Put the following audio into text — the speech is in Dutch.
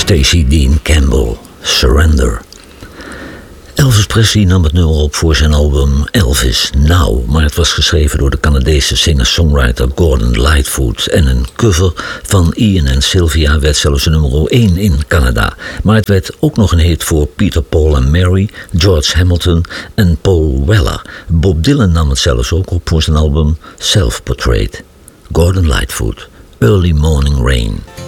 Stacey Dean Campbell, Surrender. Elvis Presley nam het nummer op voor zijn album Elvis Now, maar het was geschreven door de Canadese singer-songwriter Gordon Lightfoot en een cover van Ian en Sylvia werd zelfs nummer 1 in Canada. Maar het werd ook nog een hit voor Peter, Paul en Mary, George Hamilton en Paul Weller. Bob Dylan nam het zelfs ook op voor zijn album Self Portrait. Gordon Lightfoot, Early Morning Rain.